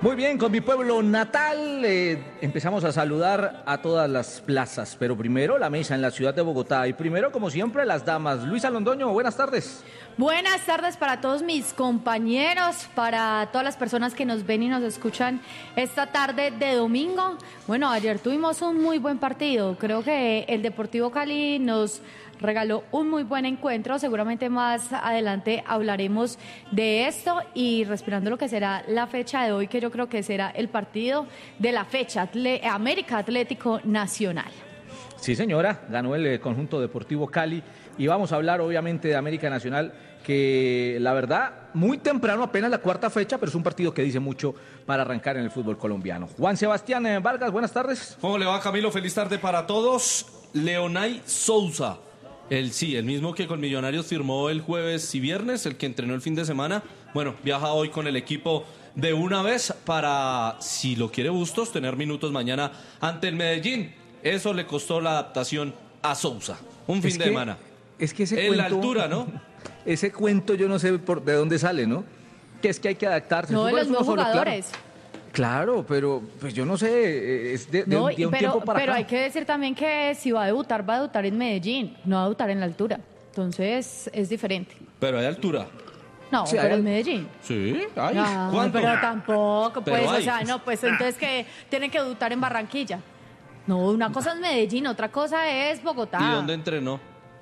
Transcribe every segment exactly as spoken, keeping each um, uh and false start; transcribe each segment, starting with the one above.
Muy bien, con mi pueblo natal eh, empezamos a saludar a todas las plazas, pero primero la mesa en la ciudad de Bogotá y primero, como siempre, las damas. Luisa Londoño, buenas tardes. Buenas tardes para todos mis compañeros, para todas las personas que nos ven y nos escuchan esta tarde de domingo. Bueno, ayer tuvimos un muy buen partido, creo que el Deportivo Cali nos regaló un muy buen encuentro, seguramente más adelante hablaremos de esto y respirando lo que será la fecha de hoy, que yo creo que será el partido de la fecha, Atle- América Atlético Nacional. Sí, señora, ganó el eh, conjunto Deportivo Cali y vamos a hablar obviamente de América Nacional, que la verdad, muy temprano, apenas la cuarta fecha, pero es un partido que dice mucho para arrancar en el fútbol colombiano. Juan Sebastián eh, Vargas, buenas tardes. ¿Cómo le va, Camilo? Feliz tarde para todos. Leonay Sousa. El sí, el mismo que con Millonarios firmó el jueves y viernes, el que entrenó el fin de semana. Bueno, viaja hoy con el equipo de una vez para, si lo quiere Bustos, tener minutos mañana ante el Medellín. Eso le costó la adaptación a Sousa. Un fin Es de que- semana. Es que ese En cuento, la altura, ¿no? Ese cuento yo no sé por de dónde sale, ¿no? Que es que hay que adaptarse. No, Eso de es los uno nuevos solo, claro. jugadores. Claro, pero pues yo no sé, eh, es de, de No, un, y- de un pero tiempo para pero acá. hay que decir también que si va a debutar, va a debutar en Medellín, no va a debutar en la altura. Entonces es diferente. Pero hay altura. No, Sí, pero hay- en Medellín. Sí, hay. No, ¿Cuánto? pero tampoco, Pero pues, o hay. sea, no, pues entonces que tienen que debutar en Barranquilla. No, una cosa es Medellín, otra cosa es Bogotá. ¿Y dónde entrenó?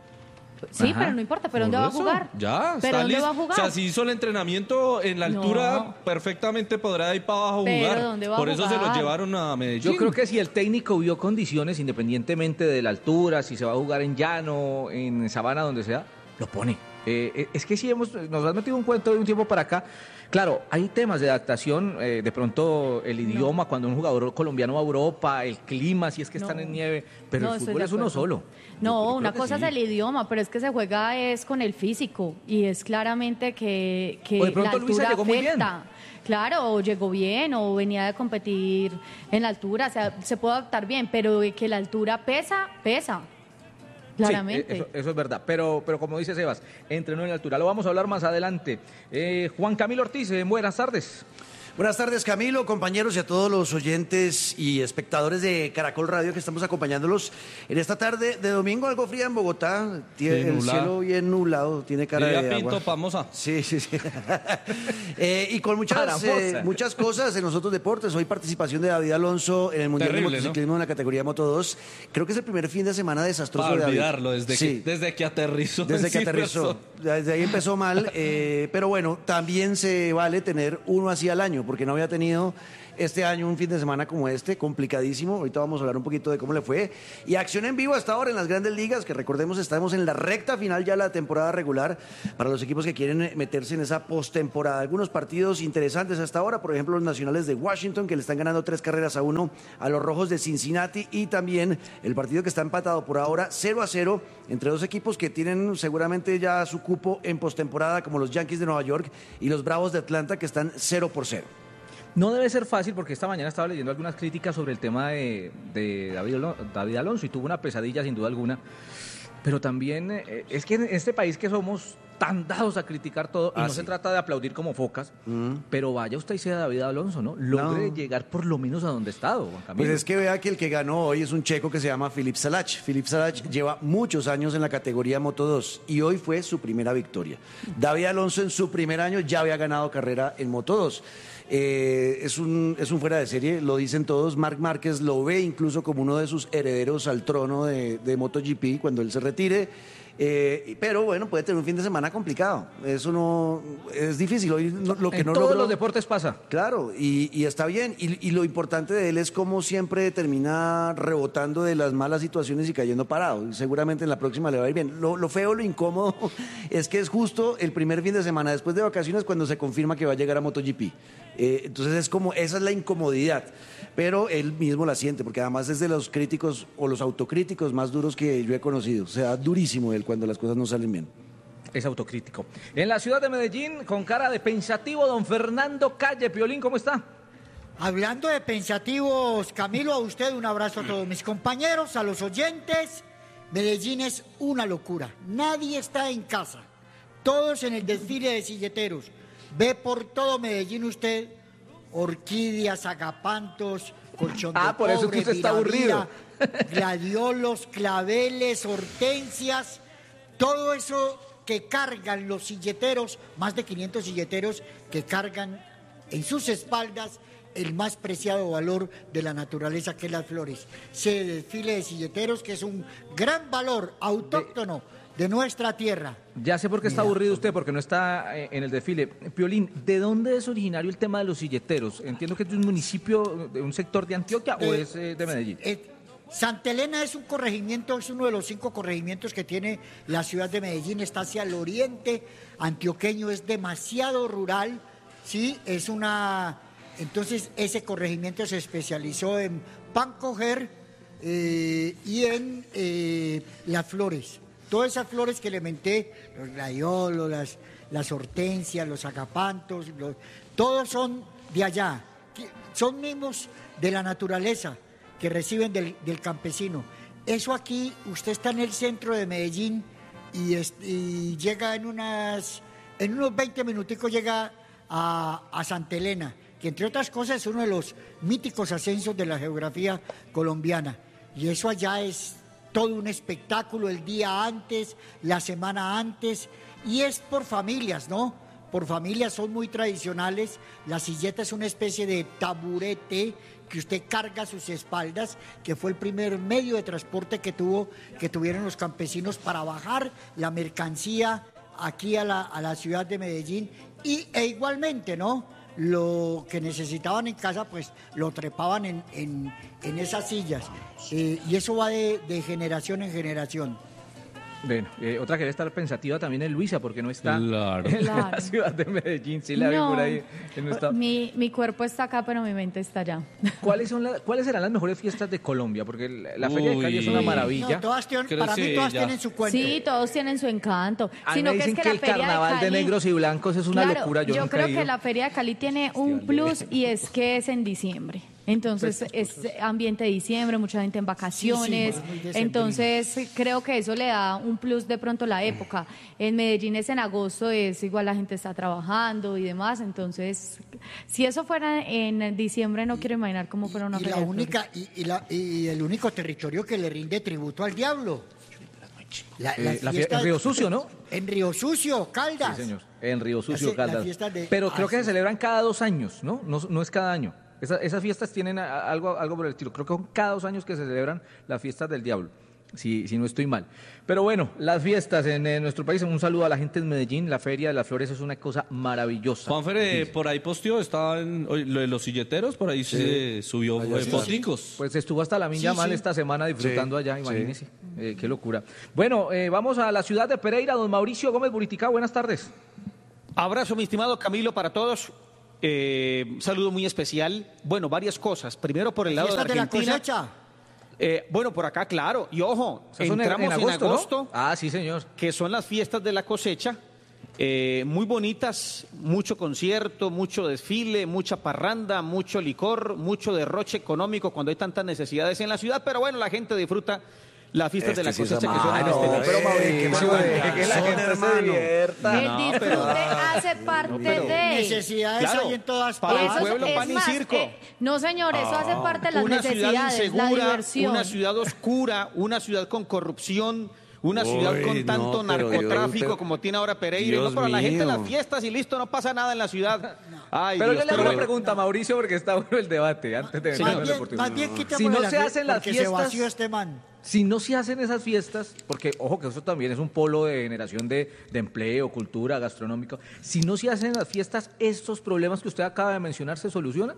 Sí, Ajá. pero no importa, pero Por ¿dónde va a eso, jugar? Ya, ¿Pero está dónde listo. va a jugar? O sea, si hizo el entrenamiento en la altura, No. perfectamente podrá ir para abajo Pero jugar. ¿dónde va a Por eso se lo jugar? llevaron a Medellín. Yo creo que si el técnico vio condiciones, independientemente de la altura, si se va a jugar en llano, en sabana, donde sea, lo pone. Eh, eh, es que sí hemos, nos has metido un cuento de un tiempo para acá. Claro, hay temas de adaptación, eh, de pronto el idioma, cuando un jugador colombiano va a Europa, el clima, si es que están No. en nieve, pero No, el estoy fútbol de es uno acuerdo. solo. No, Yo- yo una creo que cosa sí. es el idioma, pero es que se juega es con el físico y es claramente que, que O de pronto la Luisa altura llegó muy bien. afecta. Claro, o llegó bien o venía de competir en la altura, o sea, se puede adaptar bien, pero de que la altura pesa, pesa. Claramente. Sí, eh, eso, eso es verdad, pero, pero como dice Sebas, entrenó en la altura. Lo vamos a hablar más adelante. Eh, Juan Camilo Ortiz, eh, buenas tardes. Buenas tardes, Camilo, compañeros y a todos los oyentes y espectadores de Caracol Radio que estamos acompañándolos en esta tarde de domingo, algo fría en Bogotá. Tiene Sí, el nublado. cielo bien nublado, tiene cara Diría de Pinto agua. Pamosa. Sí, sí, sí. Eh, y con muchas, Paramosa. eh, muchas cosas en los otros deportes. Hoy participación de David Alonso en el Mundial Terrible, de Motociclismo en la categoría Moto dos. Creo que es el primer fin de semana desastroso Para de David. olvidarlo, desde, Sí. que, desde que aterrizó. Desde que en aterrizó. Silverstone. Desde ahí empezó mal, eh, pero bueno, también se vale tener uno así al año, porque no había tenido este año un fin de semana como este, complicadísimo. Ahorita vamos a hablar un poquito de cómo le fue. Y acción en vivo hasta ahora en las grandes ligas, que recordemos estamos en la recta final ya de la temporada regular para los equipos que quieren meterse en esa postemporada. Algunos partidos interesantes hasta ahora, por ejemplo, los Nacionales de Washington, que le están ganando tres carreras a uno a los Rojos de Cincinnati, y también el partido que está empatado por ahora cero a cero entre dos equipos que tienen seguramente ya su cupo en postemporada, como los Yankees de Nueva York y los Bravos de Atlanta, que están cero por cero. No debe ser fácil porque esta mañana estaba leyendo algunas críticas sobre el tema de, de David, Alo- David Alonso y tuvo una pesadilla sin duda alguna. Pero también eh, es que en este país que somos tan dados a criticar todo, y Ah, no sí. se trata de aplaudir como focas, Mm. pero vaya usted y sea David Alonso, ¿no? Logre No. llegar por lo menos a donde ha estado, Juan Camilo. Pues es que vea que el que ganó hoy es un checo que se llama Filip Salach. Filip Salach lleva muchos años en la categoría Moto dos y hoy fue su primera victoria. David Alonso en su primer año ya había ganado carrera en Moto dos. Eh, es, un, es un fuera de serie, lo dicen todos. Marc Márquez lo ve incluso como uno de sus herederos al trono de, de MotoGP cuando él se retire. Eh, pero bueno, puede tener un fin de semana complicado. Eso no es difícil. Hoy no- lo que en no todos logró- los deportes pasa. Claro, y, y está bien. Y, y lo importante de él es cómo siempre termina rebotando de las malas situaciones y cayendo parado. Y seguramente en la próxima le va a ir bien. Lo, lo feo, lo incómodo, es que es justo el primer fin de semana después de vacaciones cuando se confirma que va a llegar a MotoGP. Eh, entonces es como, esa es la incomodidad. Pero él mismo la siente, porque además es de los críticos o los autocríticos más duros que yo he conocido. O sea, durísimo él cuando las cosas no salen bien. Es autocrítico. En la ciudad de Medellín, con cara de pensativo, don Fernando Calle. Piolín, ¿cómo está? Hablando de pensativos, Camilo, a usted un abrazo a todos mis compañeros, a los oyentes. Medellín es una locura. Nadie está en casa. Todos en el desfile de silleteros. Ve por todo Medellín usted orquídeas, agapantos, colchón de Ah, por eso es que cobre, usted está aburrido. gladiolos, claveles, hortensias, todo eso que cargan los silleteros, más de quinientos silleteros que cargan en sus espaldas el más preciado valor de la naturaleza, que es las flores. Se desfile de silleteros, que es un gran valor autóctono de nuestra tierra. Ya sé por qué está Mira. aburrido usted, porque no está eh, en el desfile. Piolín, ¿de dónde es originario el tema de los silleteros? Entiendo que es de un municipio, de un sector de Antioquia, o De- es eh, de Medellín. Eh, Santa Elena es un corregimiento, es uno de los cinco corregimientos que tiene la ciudad de Medellín, está hacia el oriente antioqueño, es demasiado rural, ¿sí? Es una... Entonces, ese corregimiento se especializó en pan coger eh, y en eh, las flores. Todas esas flores que elementé, los gladiolos, las, las hortensias, los agapantos, los- todos son de allá, que son mismos de la naturaleza, que reciben del, del campesino. Eso aquí, usted está en el centro de Medellín y, es- y llega en unas, en unos veinte minuticos llega a, a Santa Elena, que entre otras cosas es uno de los míticos ascensos de la geografía colombiana. Y eso allá es todo un espectáculo el día antes, la semana antes, y es por familias, ¿no? Por familias, son muy tradicionales. La silleta es una especie de taburete que usted carga a sus espaldas, que fue el primer medio de transporte que tuvo, que tuvieron los campesinos para bajar la mercancía aquí a la, a la ciudad de Medellín, y e igualmente, ¿no? Lo que necesitaban en casa, pues lo trepaban en, en, en esas sillas. Eh, y eso va de, de generación en generación. Bueno, eh, otra que debe estar pensativa también es Luisa, porque no está Claro. en Claro. la ciudad de Medellín. Sí la vi No, por ahí. que no está. mi, mi cuerpo está acá, pero mi mente está allá. ¿Cuáles, son la- ¿Cuáles serán las mejores fiestas de Colombia? Porque la, la Feria de Cali es una Uy. maravilla. No, todas tienen- Creo para que mí todas ya. tienen su cuento. Sí, todos tienen su encanto. A mí Sino me que dicen es que, que, el la feria carnaval de, Cali- negros y blancos es una Claro, locura. Yo, yo nunca creo he ido. que la Feria de Cali tiene un plus y es que es en diciembre. Entonces es ambiente de diciembre, mucha gente en vacaciones. Sí, sí, muy decembrino. Entonces creo que eso le da un plus de pronto la época. En Medellín es en agosto, es igual la gente está trabajando y demás. Entonces, si eso fuera en diciembre, no quiero imaginar cómo fuera una y feria la de flores. única y, y la- y el único territorio que le rinde tributo al diablo. La, Eh, las la fie- fiestas- en Río Sucio, ¿no? En Río Sucio, Caldas. Sí, señor. En Río Sucio, Las- las Caldas. fiestas de- Pero creo ah, que se sí. celebran cada dos años, ¿no? No, no es cada año. Esa- esas fiestas tienen a- a- algo, algo por el estilo. Creo que son cada dos años que se celebran las fiestas del diablo, si, si no estoy mal. Pero bueno, las fiestas en, eh, nuestro país. Un saludo a la gente en Medellín. La Feria de las Flores es una cosa maravillosa. Juanfer, eh, por ahí posteó, estaba en oye, lo de los silleteros, por ahí se subió Allá eh, sí. foticos. Pues estuvo hasta la Minya Sí, Mal sí. esta semana disfrutando Sí, allá, sí. imagínese. Eh, qué locura. Bueno, eh, vamos a la ciudad de Pereira. Don Mauricio Gómez Buritica, buenas tardes. Abrazo, mi estimado Camilo, para todos. Eh, un saludo muy especial. Bueno, varias cosas. Primero, por el lado de Fiestas de la Argentina. cosecha. Eh, bueno, por acá, claro. Y ojo, Esas son en- entramos en agosto, ¿no? Ah, sí, señor. que son las fiestas de la cosecha. Eh, muy bonitas, mucho concierto, mucho desfile, mucha parranda, mucho licor, mucho derroche económico cuando hay tantas necesidades en la ciudad. Pero bueno, la gente disfruta las fiestas Este de la sí es cosecha que son amable. en este no, mes. pero Mauricio, qué Mauricio, barbaridad. que la Son, gente se hermano. divierta. El no, disfrute pero- hace parte pero- de... Necesidades Claro, hay en todas para el partes. Eso es- pueblo, es pan y más, circo. eh, no, señor, eso hace parte de las Una ciudad necesidades, la insegura, diversión. una ciudad oscura, una ciudad con corrupción, una Uy, ciudad con no, tanto pero narcotráfico Dios, como tiene ahora Pereira. Dios no, para la gente mío. las fiestas y listo, no pasa nada en la ciudad. Ay, Pero Dios, yo le hago pero una bueno. pregunta, Mauricio, porque está bueno el debate antes de venir Más al bien, deportivo. más bien quítame Si no la se fie- hacen las porque fiestas- se vació este man. Si no se hacen esas fiestas, porque ojo que eso también es un polo de generación de, de empleo, cultura, gastronómico, si no se hacen las fiestas, ¿estos problemas que usted acaba de mencionar se solucionan?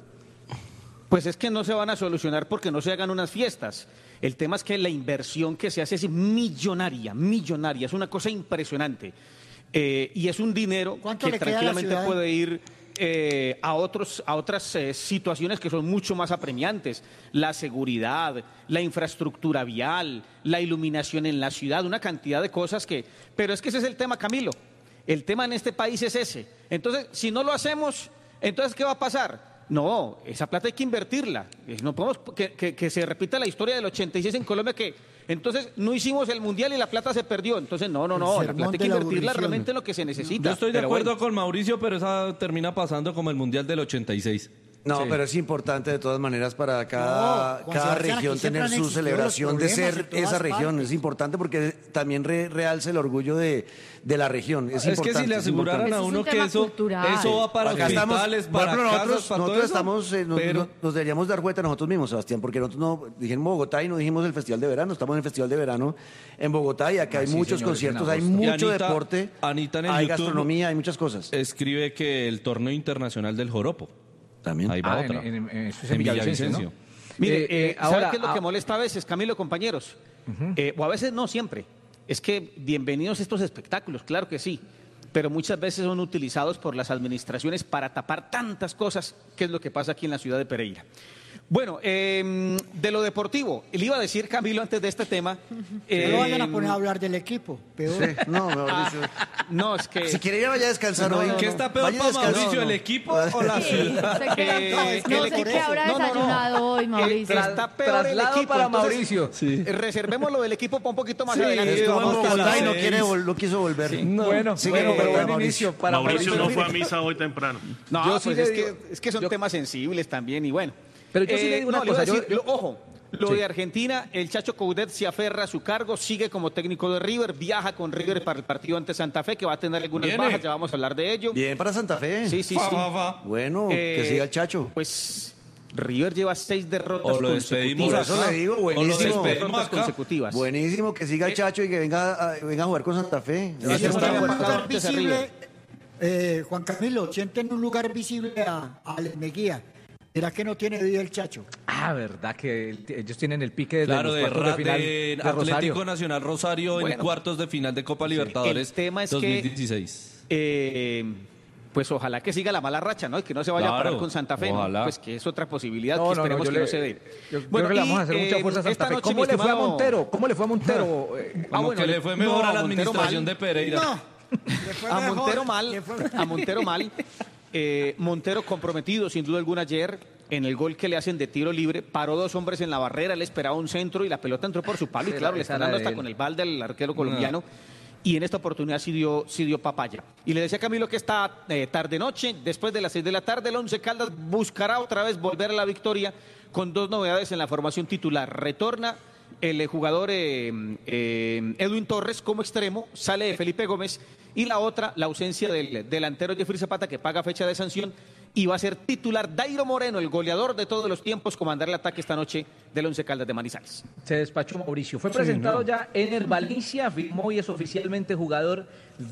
Pues es que no se van a solucionar porque no se hagan unas fiestas. El tema es que la inversión que se hace es millonaria, millonaria, es una cosa impresionante. Eh, y es un dinero ¿Cuánto que le queda a la tranquilamente ciudad? puede ir eh, a, otros, a otras eh, situaciones que son mucho más apremiantes. La seguridad, la infraestructura vial, la iluminación en la ciudad, una cantidad de cosas que... Pero es que ese es el tema, Camilo. El tema en este país es ese. Entonces, si no lo hacemos, entonces, ¿qué va a pasar? No, esa plata hay que invertirla. Eh, No podemos que, que- que se repita la historia del ochenta y seis en Colombia, que entonces no hicimos el mundial y la plata se perdió. Entonces, no, no, no, El la sermón plata hay que de la invertirla aburrición. realmente en lo que se necesita. Yo estoy de Pero acuerdo bueno. con Mauricio, pero esa termina pasando como el Mundial del ochenta y seis. No, Sí. pero es importante de todas maneras para cada, No, Juan cada Sebastián, región aquí siempre tener han su existido celebración los de problemas ser en todas esa región. partes. Es importante porque también re- realza el orgullo de, de la región. Es, Es, que importante, si le es aseguraran Eso a es un uno que tema eso, cultural. eso va para Acá estamos, hospitales, por para ejemplo, casas, nosotros, para todo nosotros eso, estamos, eh, nos, pero- nos- nos deberíamos dar cuenta nosotros mismos, Sebastián, porque nosotros no dijimos Bogotá y no dijimos el Festival de Verano, estamos en el Festival de Verano en Bogotá y acá Ah, hay sí, muchos señores, en conciertos, hay agosto. Y mucho Anita- deporte, Anita en el hay YouTube- gastronomía, hay muchas cosas. escribe que el torneo internacional del joropo. También. Ahí va Ah, en- otra. en- en- eso es en En Villavicencio, ¿no? Villavicencio. Mire, Eh, eh, eh, ¿sabe ahora, qué es lo que ah, molesta a veces, Camilo, compañeros? Eh, o a veces no siempre. Es que bienvenidos estos espectáculos, claro que sí, pero muchas veces son utilizados por las administraciones para tapar tantas cosas, que es lo que pasa aquí en la ciudad de Pereira. Bueno, eh, de lo deportivo, le iba a decir, Camilo, antes de este tema... No eh, lo vayan a poner a hablar del equipo, peor. Sí, no, mejor dicho. No, es que... Si quiere ir, vaya a descansar No, hoy. no, ¿Qué no. está peor Vaya a para descansar. Mauricio, No, el no. equipo o la Sí, ciudad? sé que, Eh, no el sé qué equipo- habrá no, no, no. desayunado hoy, Mauricio. Eh, está peor el Traslado equipo, para entonces, Mauricio. eh, reservemos lo del equipo para un poquito más Sí, adelante. Estuvo en vamos a Bogotá las y no, seis. quiere, vol- no quiso volver. No. Bueno, Sigue bueno, en pero Bogotá, buen inicio Mauricio. para Mauricio no Mauricio. fue a misa hoy temprano. No, Yo sí pues le es, digo- que, es que son yo- temas sensibles también y bueno. Pero yo sí le digo una no, iba a cosa, yo- decir, lo- ojo, lo Sí. de Argentina, el Chacho Coudet se aferra a su cargo, sigue como técnico de River, viaja con River para el partido ante Santa Fe, que va a tener algunas Viene. bajas, ya vamos a hablar de ello. Bien para Santa Fe. Sí, sí, Fa, sí. fa, fa. Bueno, Eh, que siga el Chacho. Pues River lleva seis derrotas O lo despedimos Por consecutivas. eso le digo, O lo buenísimo. despedimos Derrotas acá. consecutivas. Buenísimo, que siga el Chacho y que venga a, venga a jugar con Santa Fe. Va a Sí, ser sí, un sí, gran sí. partido. lugar antes a visible, River. eh, Juan Camilo, sienten un lugar visible a, a Mejía. ¿Será que no tiene vida el Chacho? Ah, verdad que el- ellos tienen el pique de Claro, los de, cuartos de Ra- final de de Atlético Rosario. Nacional Rosario en Bueno. cuartos de final de Copa Libertadores El tema es que- dos mil dieciséis. Eh, pues ojalá que siga la mala racha, ¿no? Y que no se vaya a Claro, parar con Santa Fe, ¿no? ojalá. Pues que es otra posibilidad No, que no, no, esperemos yo que le- no se dé. Yo creo Bueno, que le vamos y, a hacer mucha eh, fuerza a Santa esta Fe. noche, ¿Cómo mi le fue a estimado- Montero? ¿Cómo le fue a Montero? Eh, Como bueno, que le- le fue mejor no, a la a Montero administración mal. de Pereira. No. le fue A mejor, Montero mal, le fue- a Montero mal. Eh, Montero comprometido sin duda alguna ayer en el gol que le hacen de tiro libre, paró dos hombres en la barrera, él esperaba un centro y la pelota entró por su palo y Esa- claro, le esa están era dando de hasta él. con el balde al arquero colombiano. Y en esta oportunidad sí dio, sí dio papaya. Y le decía a Camilo que esta eh, tarde-noche, después de las seis de la tarde, el Once Caldas buscará otra vez volver a la victoria con dos novedades en la formación titular. Retorna el eh, jugador eh, eh, Edwin Torres como extremo, sale Felipe Gómez y la otra, la ausencia del delantero Jeffrey Zapata que paga fecha de sanción y va a ser titular Dairo Moreno, el goleador de todos los tiempos, comandar el ataque esta noche del Once Caldas de Manizales. Se despachó Mauricio. Fue presentado ya en el Valencia, firmó y es oficialmente jugador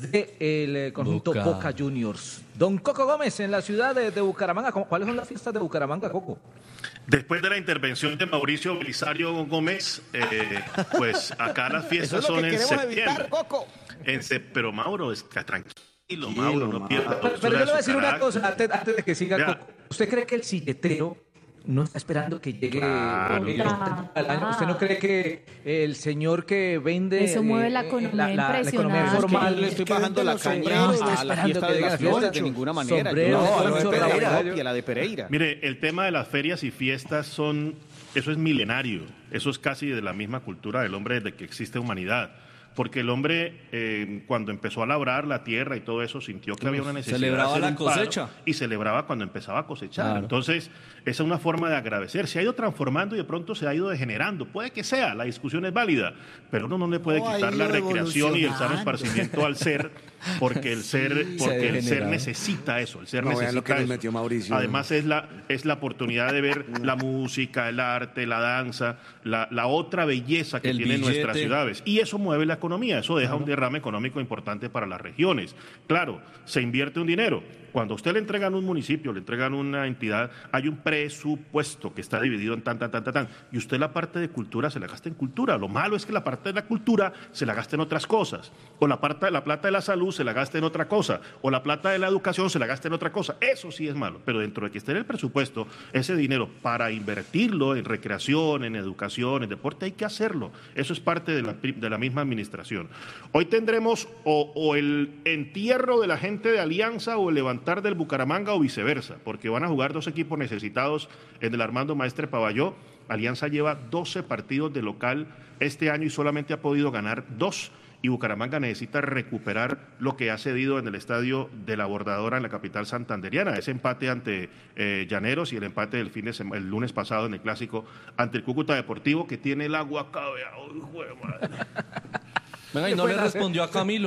del conjunto Boca. Boca. Juniors. Don Coco Gómez en la ciudad de, de Bucaramanga. ¿Cómo- ¿Cuáles son las fiestas de Bucaramanga, Coco? Después de la intervención de Mauricio Belisario Gómez, eh, pues acá las Eso fiestas es lo son que en queremos septiembre. evitar, Coco. En se- pero Mauro, es que tranquilo, Mauro, no pierda la Pero, pero yo dulzura le voy a de su decir una carácter. cosa antes, antes de que siga Ya. Coco. ¿Usted cree que el silletero no está esperando que llegue Claro. el al año? ¿Usted no cree que el señor que vende Eso mueve la eh, economía la economía impresionante. formal Yo le estoy que bajando venden la los caña sombreros, a la esperando fiesta que de llegue las la fiesta. flores de ninguna manera. Sombrero, Yo no, no, no, lo de la Pereira. propia, la de Pereira. Mire, el tema de las ferias y fiestas son, eso es milenario, eso es casi de la misma cultura del hombre desde que existe humanidad. Porque el hombre, eh, cuando empezó a labrar la tierra y todo eso, sintió que había una necesidad Celebraba de hacer la un paro cosecha. y celebraba cuando empezaba a cosechar. Claro. Entonces, esa es una forma de agradecer. Se ha ido transformando y de pronto se ha ido degenerando. Puede que sea, la discusión es válida, pero uno no le puede No, ha quitar la ido recreación y el sano evolucionando. esparcimiento al ser, porque el ser, se porque el ser degenera. necesita eso, el ser No, vean necesita lo que nos eso. metió Mauricio. Además, es la, es la oportunidad de ver la música, el arte, la danza, la, la otra belleza que El tienen billete. nuestras ciudades. Y eso mueve la economía, eso deja un derrame económico importante para las regiones. Claro, se invierte un dinero. Cuando a usted le entregan un municipio, le entregan una entidad, hay un presupuesto que está dividido en tan, tan, tan, tan, tan. Y usted la parte de cultura se la gasta en cultura. Lo malo es que la parte de la cultura se la gasta en otras cosas. O la, parte, la plata de la salud se la gasta en otra cosa. O la plata de la educación se la gasta en otra cosa. Eso sí es malo. Pero dentro de que esté en el presupuesto, ese dinero para invertirlo en recreación, en educación, en deporte, hay que hacerlo. Eso es parte de la, de la misma administración. Hoy tendremos o, o el entierro de la gente de Alianza o el levantar del Bucaramanga o viceversa, porque van a jugar dos equipos necesitados en el Armando Maestre Pavalló. Alianza lleva doce partidos de local este año y solamente ha podido ganar dos. y Bucaramanga necesita recuperar lo que ha cedido en el estadio de la Bordadora en la capital santanderiana, ese empate ante eh, Llaneros y el empate del fin de sema, el lunes pasado en el clásico ante el Cúcuta Deportivo, que tiene el agua acá, vea, oh, hijo de madre. Venga, y no le respondió a Camilo.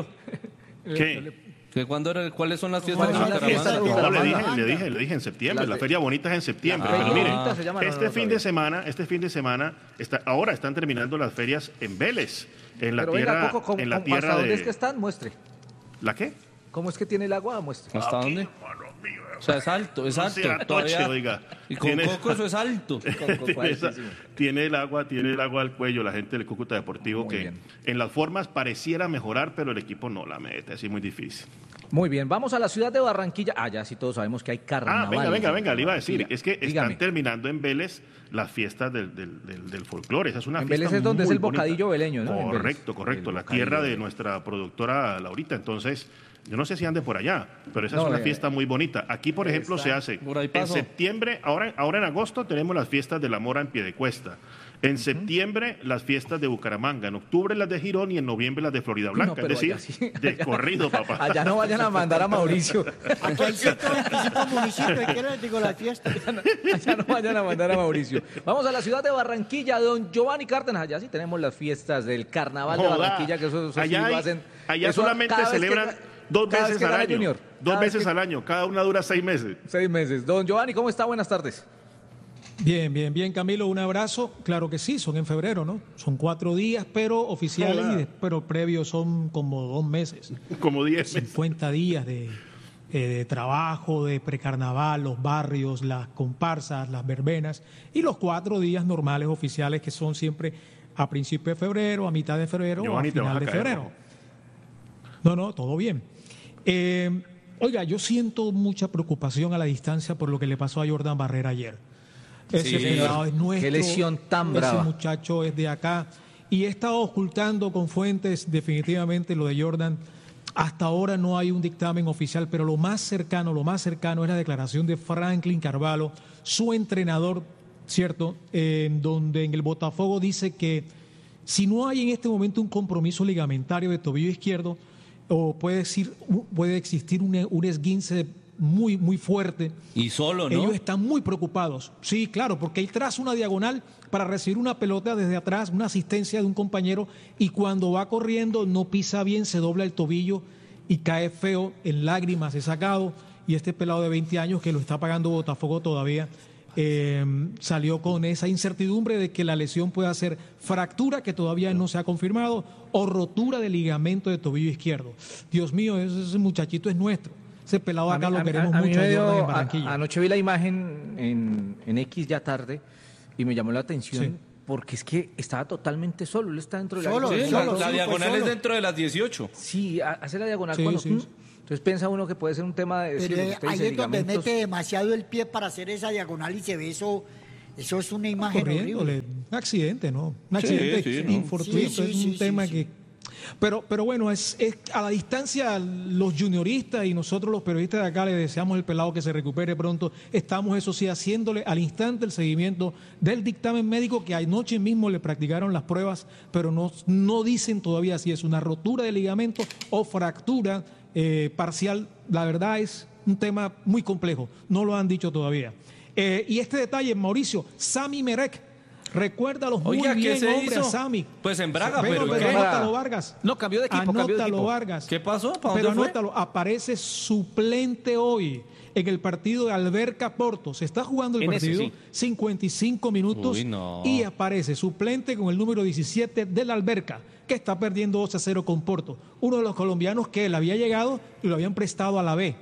¿Qué? ¿Que cuándo era- ¿Cuáles son las fiestas de ¿Cuáles son las fiestas de Bucaramanga? No, le dije, Bucaramanga. le dije, le dije en septiembre, Las la de- feria bonita es en septiembre, La pero feria mire, bonita se llama, no, este no, fin todavía. de semana, este fin de semana, está, ahora están terminando las ferias en Vélez, en la Pero tierra, venga, Coco, ¿cómo- en la cómo- tierra ¿hasta dónde de, es que están? Muestre. ¿la qué? ¿Cómo es que tiene el agua? Muestre. ¿Hasta dónde? O sea, es alto, es No alto. sea todavía. toche, oiga. Y con Tiene- Coco eso es alto. tiene, esa- tiene el agua, tiene el agua al cuello la gente del Cúcuta Deportivo, Muy que bien. en las formas pareciera mejorar, pero el equipo no la mete, así muy difícil. Muy bien, vamos a la ciudad de Barranquilla. Ah, ya sí todos sabemos que hay carnaval. Ah, venga, venga, venga, le iba a decir, Barranquilla. es que están Dígame. terminando en Vélez las fiestas del, del, del, del folclore. Esa es una En fiesta Vélez es donde es muy el bocadillo bonita. veleño, ¿no? En Vélez. Correcto, correcto, El la bocadillo tierra de veleño. nuestra productora Laurita. Entonces, yo no sé si ande por allá, pero esa No, es una eh, fiesta muy bonita. Aquí, por ejemplo, se hace por ahí en pasó. septiembre, ahora, ahora en agosto tenemos las fiestas de la Mora en Piedecuesta. En septiembre, las fiestas de Bucaramanga. En octubre, las de Girón y en noviembre, las de Florida Blanca. No, pero es decir, allá sí, de allá- corrido, papá. Allá no vayan a mandar a Mauricio. Aquí hay ciento veinticinco municipios, ¿y qué les digo las fiestas? Allá no vayan a mandar a Mauricio. Vamos a la ciudad de Barranquilla, don Giovanni Cárdenas. Allá sí tenemos las fiestas del carnaval de Joda. Barranquilla, que eso, eso sí allá lo hay- hacen. allá eso solamente cada vez que celebran ga- dos cada vez veces que al gana año. Junior. Dos Cada vez veces que- al año. Cada una dura seis meses. Seis meses. Don Giovanni, ¿cómo está? Buenas tardes. Bien, bien, bien, Camilo, un abrazo. Claro que sí, son en febrero, ¿no? Son cuatro días, pero oficiales, Joda. y de- pero previos son como dos meses. Como diez meses. cincuenta días de, eh, de trabajo, de precarnaval, los barrios, las comparsas, las verbenas, y los cuatro días normales oficiales que son siempre a principio de febrero, a mitad de febrero o a Giovanni, te vas final a de caer, febrero. No, no, todo bien. Eh, oiga, yo siento mucha preocupación a la distancia por lo que le pasó a Jordan Barrera ayer. Ese Sí, pelado es nuestro. qué lesión tan ese brava. muchacho es de acá. Y he estado ocultando con fuentes definitivamente lo de Jordan. Hasta ahora no hay un dictamen oficial, pero lo más cercano, lo más cercano es la declaración de Franklin Carvalho, su entrenador, ¿cierto? Eh, en donde en el Botafogo dice que si no hay en este momento un compromiso ligamentario de tobillo izquierdo, o puede, decir, puede existir un, un esguince muy, muy fuerte. Y solo, ¿no? Ellos están muy preocupados. Sí, claro, porque él traza una diagonal para recibir una pelota desde atrás, una asistencia de un compañero, y cuando va corriendo no pisa bien, se dobla el tobillo y cae feo, en lágrimas, es sacado. Y este pelado de veinte años, que lo está pagando Botafogo todavía, eh, salió con esa incertidumbre de que la lesión pueda ser fractura, que todavía no se ha confirmado, o rotura de ligamento de tobillo izquierdo. Dios mío, ese, ese muchachito es nuestro. Ese pelado acá A mí- lo a mí- queremos a mí mucho me a dio- Jordan en a- Barranquilla. Anoche vi la imagen en, en X ya tarde y me llamó la atención Sí. porque es que estaba totalmente solo. Él está dentro de la Solo, Sí, Sí, la, solo, la sí, diagonal pues es solo. dentro de las dieciocho. Sí, ha- hace la diagonal Sí, cuando. sí, mm, sí. Entonces piensa uno que puede ser un tema de. sí, Pero lo que eh, usted ahí dice, es donde ligamentos. mete demasiado el pie para hacer esa diagonal y se ve eso. Eso es una imagen Corriéndole. horrible. Un accidente, ¿no? Un Sí, accidente sí, ¿no? infortuito, Sí, sí, es un sí, sí, tema sí. que... Pero, pero bueno, es, es a la distancia los junioristas y nosotros los periodistas de acá le deseamos al pelado que se recupere pronto. Estamos, eso sí, haciéndole al instante el seguimiento del dictamen médico, que anoche mismo le practicaron las pruebas, pero no, no dicen todavía si es una rotura de ligamento o fractura eh, parcial. La verdad es un tema muy complejo, no lo han dicho todavía. Eh, y este detalle, Mauricio, Sami Merek, recuérdalos muy Oiga, ¿qué bien, se hombre, hizo? a Sami. Pues en Braga, Pero, pero pero ¿qué? anótalo, Vargas. No, cambió de equipo, cambió de Anótalo, equipo. Vargas. ¿Qué pasó? ¿Para Pero dónde fue? anótalo, aparece suplente hoy en el partido de Alberca Porto. Se está jugando el En ese, partido, sí. cincuenta y cinco minutos, Uy, no. y aparece suplente con el número diecisiete del Alberca, que está perdiendo dos a cero con Porto. Uno de los colombianos que él había llegado y lo habían prestado a la B.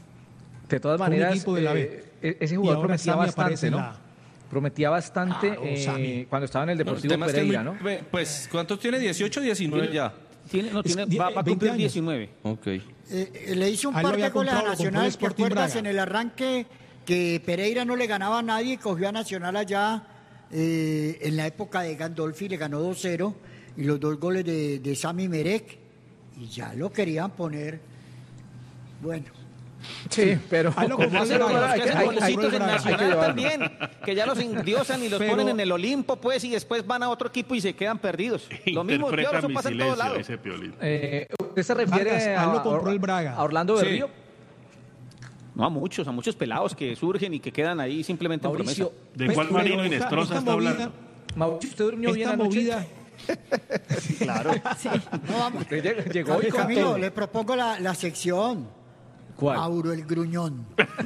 De todas Fue un maneras, equipo de la B. eh, e- ese Y jugador ahora prometía Sami bastante, aparece en ¿no? la- Prometía bastante Claro, eh, Sami. cuando estaba en el No, el Deportivo tema es que es Pereira, muy- ¿no? pe- Pues, ¿cuántos tiene? ¿dieciocho, diecinueve ya? Tiene, no, Es tiene, die- va, va a veinte cumplir años. diecinueve. Ok. Eh, eh, le hizo un Ahí lo par de había goles a comprado, lo compró el Nacional. ¿Te Sporting acuerdas Braga. en el arranque que Pereira no le ganaba a nadie y cogió a Nacional allá eh, en la época de Gandolfi, le ganó dos cero y los dos goles de, de Sami Merek y ya lo querían poner. Bueno, Sí, pero Ahí lo como compró el hacer- Braga. hay que- Hay, hay- hay- golcitos en hay que Nacional llevarlo. también, que ya los endiosan y los Pero- ponen en el Olimpo, pues, y después van a otro equipo y se quedan perdidos. Lo mismo, Dios, Interpreta eso mi pasa en todos silencio, lados. dice Piolín. Eh, ¿Usted se refiere Vargas, a, ahí lo compró el Braga. a Orlando Sí. Berrío? No, a muchos, a muchos pelados que surgen y que quedan ahí simplemente en Mauricio, promesa. ¿De Pues, cuál pero Marino esta- Inestrosa esta está movida- hablando? Mauricio, ¿usted durmió bien Esta anoche? movida, Claro. Sí. No, vamos. Usted lleg- llegó y con Camilo, todo. le propongo la, la sección. ¿Cuál? Mauro el Gruñón.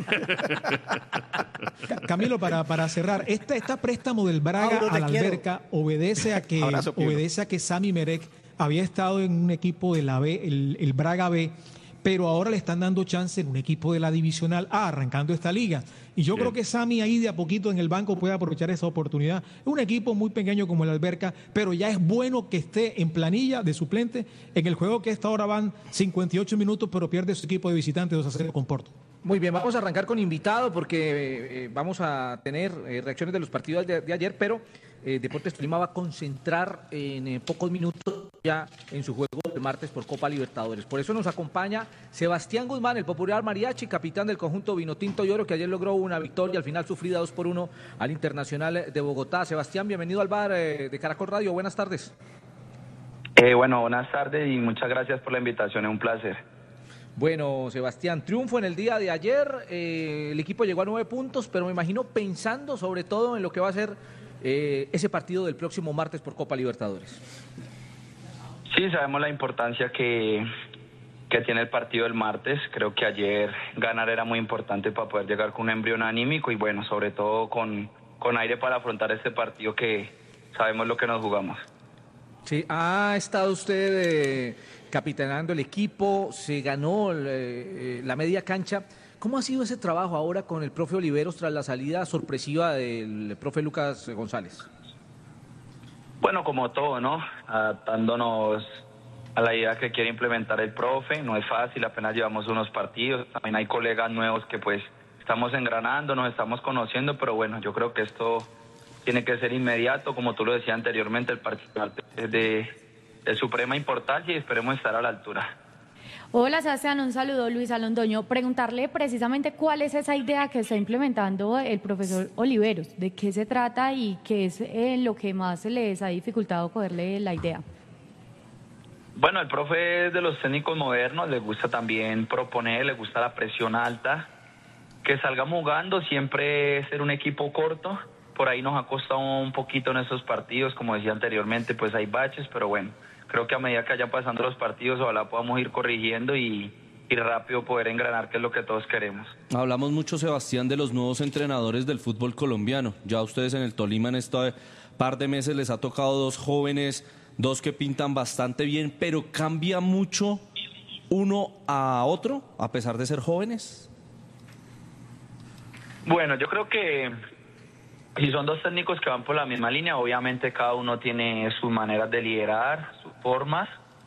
Ca- Camilo, para, para cerrar, esta, esta préstamo del Braga Mauro, te a la quiero. Alberca obedece a que Abrazo, Piolo. obedece a que Sami Merek había estado en un equipo de la B, el, el Braga B, pero ahora le están dando chance en un equipo de la Divisional A, arrancando esta liga. Y yo Bien. creo que Sami ahí de a poquito en el banco puede aprovechar esa oportunidad. Es un equipo muy pequeño como el Alberca, pero ya es bueno que esté en planilla de suplente en el juego que a esta hora van cincuenta y ocho minutos, pero pierde su equipo de visitante dos a cero con Porto. Muy bien, vamos a arrancar con invitado porque eh, eh, vamos a tener eh, reacciones de los partidos de, de ayer, pero eh, Deportes Tolima va a concentrar en eh, pocos minutos ya en su juego de martes por Copa Libertadores. Por eso nos acompaña Sebastián Guzmán, el popular mariachi, capitán del conjunto Vinotinto y Oro, que ayer logró una victoria al final sufrida dos por uno al Internacional de Bogotá. Sebastián, bienvenido al bar eh, de Caracol Radio. Buenas tardes. Eh, bueno, buenas tardes y muchas gracias por la invitación, es un placer. Bueno, Sebastián, triunfo en el día de ayer, eh, el equipo llegó a nueve puntos, pero me imagino pensando sobre todo en lo que va a ser eh, ese partido del próximo martes por Copa Libertadores. Sí, sabemos la importancia que, que tiene el partido del martes. Creo que ayer ganar era muy importante para poder llegar con un embrión anímico y bueno, sobre todo con, con aire para afrontar este partido que sabemos lo que nos jugamos. Sí, ha estado usted eh, capitaneando el equipo, se ganó eh, eh, la media cancha. ¿Cómo ha sido ese trabajo ahora con el profe Oliveros tras la salida sorpresiva del profe Lucas González? Bueno, como todo, ¿no? Adaptándonos a la idea que quiere implementar el profe. No es fácil, apenas llevamos unos partidos. También hay colegas nuevos que pues estamos engranando, nos estamos conociendo, pero bueno, yo creo que esto tiene que ser inmediato. Como tú lo decías anteriormente, el partido es de, de suprema importancia y esperemos estar a la altura. Hola Sebastián, un saludo Luis Alondoño. Preguntarle precisamente cuál es esa idea que está implementando el profesor Oliveros, de qué se trata y qué es eh, lo que más les ha dificultado cogerle la idea. Bueno, el profe es de los técnicos modernos, le gusta también proponer, le gusta la presión alta, que salgamos jugando, siempre ser un equipo corto. Por ahí nos ha costado un poquito en esos partidos, como decía anteriormente, pues hay baches, pero bueno. Creo que a medida que vayan pasando los partidos, ojalá podamos ir corrigiendo y, y rápido poder engranar, que es lo que todos queremos. Hablamos mucho, Sebastián, de los nuevos entrenadores del fútbol colombiano. Ya a ustedes en el Tolima en este par de meses les ha tocado dos jóvenes, dos que pintan bastante bien, pero cambia mucho uno a otro, a pesar de ser jóvenes. Bueno, yo creo que si son dos técnicos que van por la misma línea, obviamente cada uno tiene sus maneras de liderar, sus formas,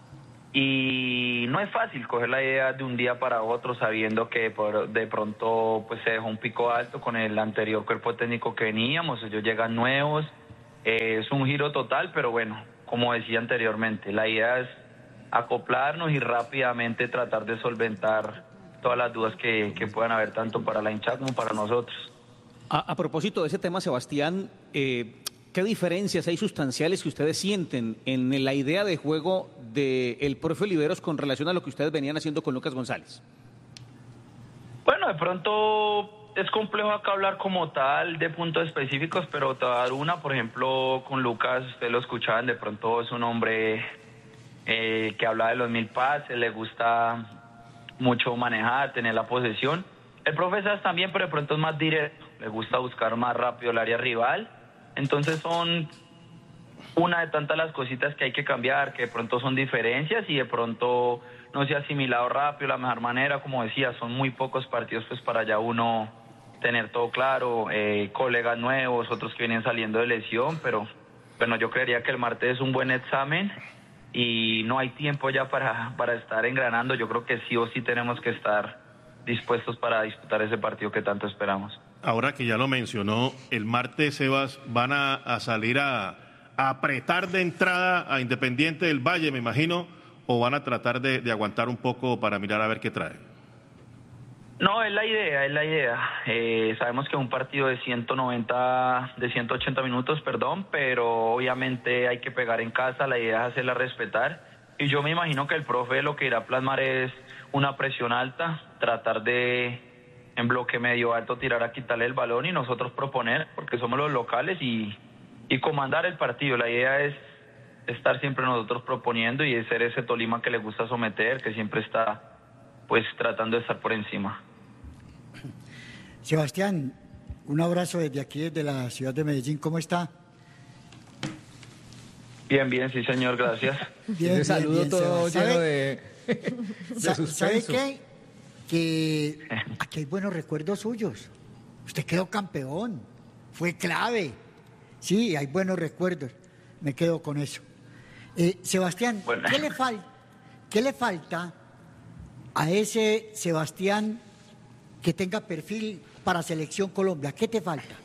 y no es fácil coger la idea de un día para otro sabiendo que por, de pronto pues se dejó un pico alto con el anterior cuerpo técnico que veníamos, ellos llegan nuevos, eh, es un giro total, pero bueno, como decía anteriormente, la idea es acoplarnos y rápidamente tratar de solventar todas las dudas que, que puedan haber tanto para la hinchada como para nosotros. A, a propósito de ese tema, Sebastián, eh, ¿qué diferencias hay sustanciales que ustedes sienten en la idea de juego del profe Oliveros con relación a lo que ustedes venían haciendo con Lucas González? Bueno, de pronto es complejo acá hablar como tal de puntos específicos, pero te voy a dar una, por ejemplo, con Lucas, ustedes lo escuchaban, de pronto es un hombre eh, que habla de los mil pases, le gusta mucho manejar, tener la posesión. El profe Sass también, pero de pronto es más directo, le gusta buscar más rápido el área rival. Entonces son una de tantas las cositas que hay que cambiar, que de pronto son diferencias y de pronto no se ha asimilado rápido la mejor manera. Como decía, son muy pocos partidos pues para ya uno tener todo claro, eh, colegas nuevos, otros que vienen saliendo de lesión, pero bueno, yo creería que el martes es un buen examen y no hay tiempo ya para, para estar engranando. Yo creo que sí o sí tenemos que estar dispuestos para disputar ese partido que tanto esperamos. Ahora que ya lo mencionó, el martes, Sebas, van a, a salir a, a apretar de entrada a Independiente del Valle, me imagino, o van a tratar de, de aguantar un poco para mirar a ver qué trae. No, es la idea, es la idea. Eh, sabemos que es un partido de ciento noventa, de ciento ochenta minutos, perdón, pero obviamente hay que pegar en casa, la idea es hacerla respetar. Y yo me imagino que el profe lo que irá a plasmar es una presión alta, tratar de, en bloque medio alto, tirar a quitarle el balón y nosotros proponer, porque somos los locales, y, y comandar el partido. La idea es estar siempre nosotros proponiendo y ser ese Tolima que le gusta someter, que siempre está pues tratando de estar por encima. Sebastián, un abrazo desde aquí, desde la ciudad de Medellín. ¿Cómo está? Bien, bien, sí, señor, gracias. Bien, Un saludo bien, todo Seba. lleno ¿Sabe- de, de sa- ¿Sabe suspenso. qué? Que aquí hay buenos recuerdos suyos. Usted quedó campeón, fue clave. Sí, hay buenos recuerdos. Me quedo con eso. Eh, Sebastián, Bueno. ¿qué le fal- ¿qué le falta a ese Sebastián que tenga perfil para Selección Colombia? ¿Qué te falta?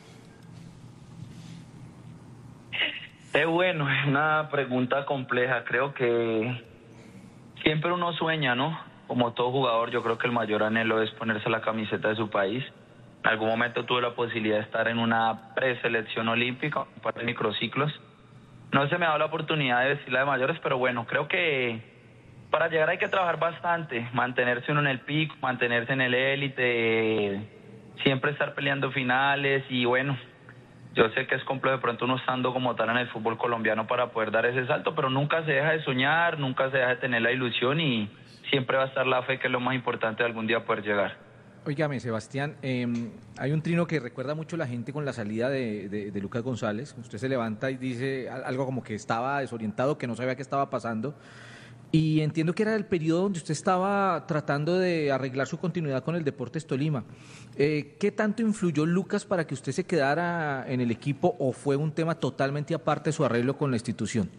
Es bueno, es una pregunta compleja. Creo que siempre uno sueña, ¿no? Como todo jugador, yo creo que el mayor anhelo es ponerse la camiseta de su país. En algún momento tuve la posibilidad de estar en una preselección olímpica, un par de microciclos. No se me ha dado la oportunidad de vestir la de mayores, pero bueno, creo que para llegar hay que trabajar bastante, mantenerse uno en el pico, mantenerse en el élite, siempre estar peleando finales y bueno, yo sé que es complejo de pronto uno estando como tal en el fútbol colombiano para poder dar ese salto, pero nunca se deja de soñar, nunca se deja de tener la ilusión y siempre va a estar la fe, que es lo más importante de algún día poder llegar. Óigame, Sebastián, eh, hay un trino que recuerda mucho a la gente con la salida de, de, de Lucas González. Usted se levanta y dice al- algo como que estaba desorientado, que no sabía qué estaba pasando. Y entiendo que era el periodo donde usted estaba tratando de arreglar su continuidad con el Deportes Tolima. Eh, ¿Qué tanto influyó Lucas para que usted se quedara en el equipo o fue un tema totalmente aparte de su arreglo con la institución?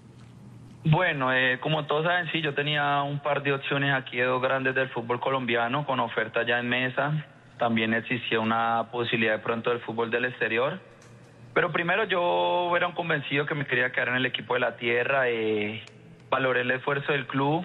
Bueno, eh, como todos saben, sí, yo tenía un par de opciones aquí de dos grandes del fútbol colombiano con oferta ya en mesa. También existía una posibilidad de pronto del fútbol del exterior. Pero primero yo era un convencido que me quería quedar en el equipo de la tierra. Eh, valoré el esfuerzo del club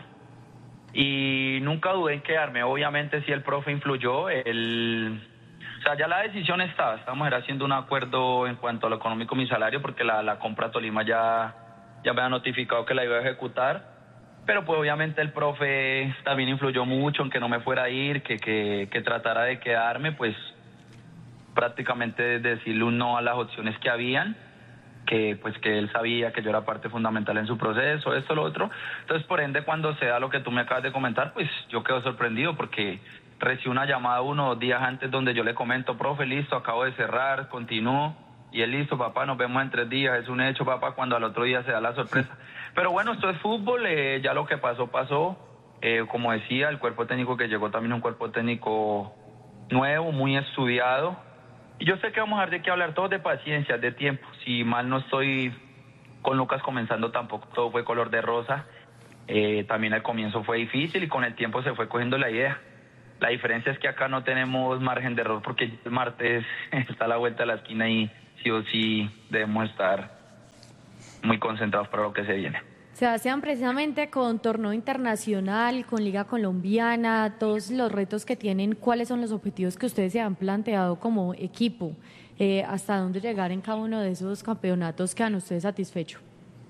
y nunca dudé en quedarme. Obviamente sí el profe influyó. El, o sea, ya la decisión estaba. Estábamos era haciendo un acuerdo en cuanto a lo económico, mi salario, porque la, la compra a Tolima ya... ya me ha notificado que la iba a ejecutar, pero pues obviamente el profe también influyó mucho en que no me fuera a ir, que, que, que tratara de quedarme, pues prácticamente decirle un no a las opciones que habían, que pues que él sabía que yo era parte fundamental en su proceso, esto, lo otro. Entonces, por ende, cuando se da lo que tú me acabas de comentar, pues yo quedo sorprendido porque recibí una llamada uno o dos días antes donde yo le comento, profe, listo, acabo de cerrar, continúo. Y él, listo, papá, nos vemos en tres días, es un hecho, papá, cuando al otro día se da la sorpresa. Pero bueno, esto es fútbol, eh, ya lo que pasó, pasó. Eh, como decía, el cuerpo técnico que llegó también es un cuerpo técnico nuevo, muy estudiado. Y yo sé que vamos a dar de qué hablar, todos de paciencia, de tiempo. Si mal no estoy con Lucas comenzando, tampoco todo fue color de rosa. Eh, también al comienzo fue difícil y con el tiempo se fue cogiendo la idea. La diferencia es que acá no tenemos margen de error porque el martes está a la vuelta de la esquina y sí o sí debemos estar muy concentrados para lo que se viene. Sebastián, precisamente con torneo internacional, con Liga Colombiana, todos los retos que tienen, ¿cuáles son los objetivos que ustedes se han planteado como equipo? Eh, ¿Hasta dónde llegar en cada uno de esos campeonatos quedan ustedes satisfechos?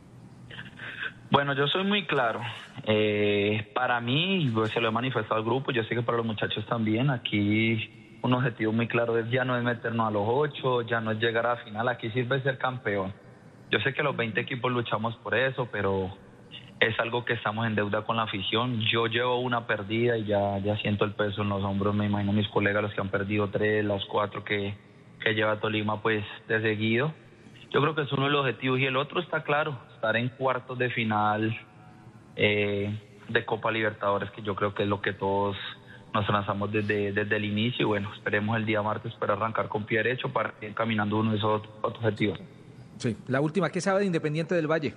Bueno, yo soy muy claro. Eh, para mí, pues, se lo he manifestado al grupo, yo sé que para los muchachos también, aquí un objetivo muy claro es ya no es meternos a los ocho, ya no es llegar a la final, aquí sirve ser campeón. Yo sé que los veinte equipos luchamos por eso, pero es algo que estamos en deuda con la afición. Yo llevo una perdida y ya, ya siento el peso en los hombros, me imagino mis colegas los que han perdido tres, las cuatro que, que lleva Tolima pues de seguido. Yo creo que es uno de los objetivos y el otro está claro, estar en cuartos de final eh, de Copa Libertadores, que yo creo que es lo que todos nos lanzamos desde, desde el inicio y bueno, esperemos el día martes para arrancar con pie derecho para ir caminando uno de esos otros objetivos. Sí, la última, ¿qué sabe de Independiente del Valle?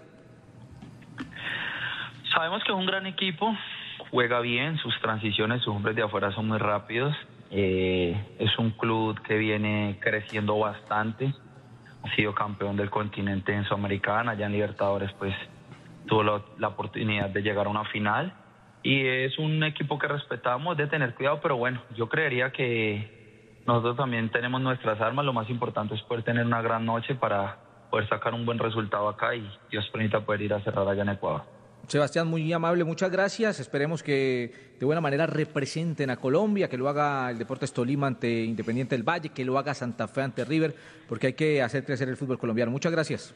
Sabemos que es un gran equipo, juega bien, sus transiciones, sus hombres de afuera son muy rápidos, eh, es un club que viene creciendo bastante, ha sido campeón del continente en Sudamericana, ya en Libertadores pues tuvo la, la oportunidad de llegar a una final y es un equipo que respetamos, de tener cuidado, pero bueno, yo creería que nosotros también tenemos nuestras armas, lo más importante es poder tener una gran noche para poder sacar un buen resultado acá y Dios permita poder ir a cerrar allá en Ecuador. Sebastián, muy amable, muchas gracias. Esperemos que de buena manera representen a Colombia, que lo haga el Deportes Tolima ante Independiente del Valle, que lo haga Santa Fe ante River, porque hay que hacer crecer el fútbol colombiano. Muchas gracias.